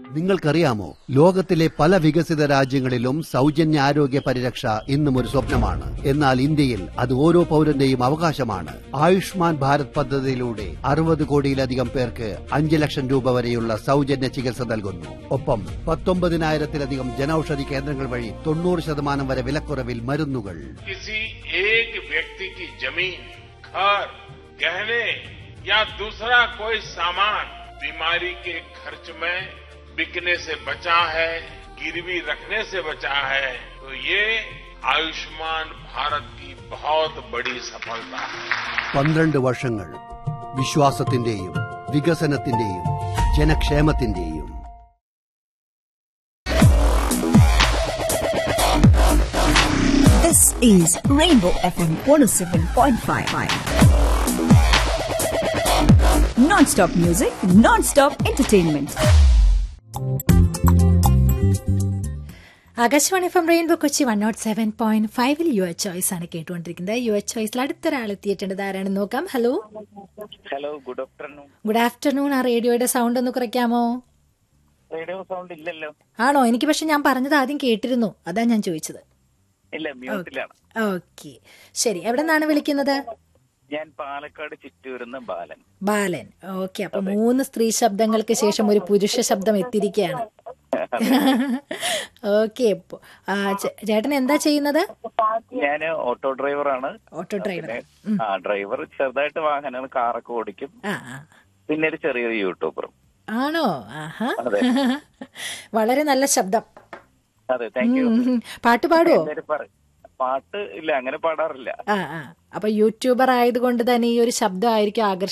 നിങ്ങൾക്കറിയാമോ, ലോകത്തിലെ പല വികസിത രാജ്യങ്ങളിലും സൗജന്യ ആരോഗ്യ പരിരക്ഷ ഇന്നും ഒരു സ്വപ്നമാണ്. എന്നാൽ ഇന്ത്യയിൽ അത് ഓരോ പൌരന്റെയും അവകാശമാണ്. ആയുഷ്മാൻ ഭാരത് പദ്ധതിയിലൂടെ 60 കോടിയിലധികം പേർക്ക് 5 ലക്ഷം രൂപ വരെയുള്ള സൗജന്യ ചികിത്സ നൽകുന്നു. ഒപ്പം 19,000-ലധികം ജനൌഷധി കേന്ദ്രങ്ങൾ വഴി 90% വരെ വിലക്കുറവിൽ മരുന്നുകൾ. जमीन, घर, गहने या दूसरा कोई सामान बीमारी के खर्च में बिकने से बचा है, गिरवी रखने से बचा है, तो ये आयुष्मान भारत की बहुत बड़ी सफलता है. 12 വർഷങ്ങൾ വിശ്വാസത്തിന്റെയും വികസനത്തിന്റെയും ജനക്ഷേമത്തിന്റെയും. This is Rainbow FM 107.5. Non-stop music, non-stop entertainment. Akashvani F M rainbow Kochi 107.5 your choice ആണ് കേട്ടുകൊണ്ടിരിക്കുന്നത്. യുവർ ചോയ്സിൽ അടുത്തൊരാൾ എത്തിയിട്ടുണ്ട്. ആരാണെന്ന് നോക്കാം. Hello. Hello, good afternoon. Good afternoon. ആ റേഡിയോയുടെ സൗണ്ട് ഒന്ന് കുറയ്ക്കാമോ? റേഡിയോ സൗണ്ട് ഇല്ലല്ലോ. ആണോ? എനിക്ക് പക്ഷെ ഞാൻ പറഞ്ഞത് ആദ്യം കേട്ടിരുന്നു, അതാ ഞാൻ ചോദിച്ചത്. ഇല്ല, മ്യൂട്ടിലാണ്. ഓക്കെ, ശരി. എവിടെ നിന്നാണ് വിളിക്കുന്നത്? ഞാൻ പാലക്കാട് ചിറ്റൂരിന്ന് ബാലൻ. ബാലൻ. ഓക്കെ, അപ്പൊ 3 സ്ത്രീ ശബ്ദങ്ങൾക്ക് ശേഷം ഒരു പുരുഷ ശബ്ദം എത്തിയിരിക്കുകയാണ്. ഓക്കെ, ചേട്ടൻ എന്താ ചെയ്യുന്നത്? ഞാൻ ഓട്ടോ ഡ്രൈവറാണ്. Auto driver. ഡ്രൈവർ ചെറുതായിട്ട് വാഹനങ്ങൾ, കാറൊക്കെ ഓടിക്കും. പിന്നെ ഒരു ചെറിയൊരു യൂട്യൂബറും. ആണോ? ആഹാ, വളരെ നല്ല ശബ്ദം. അതെ, താങ്ക് യു. പാട്ട് പാടുവോ? പാട്ട് ഇല്ല, അങ്ങനെ പാടാറില്ല. അപ്പൊ യൂട്യൂബർ ആയതുകൊണ്ട് തന്നെ ഈ ഒരു ശബ്ദമായിരിക്കും ആകർഷിക്കുന്നത്.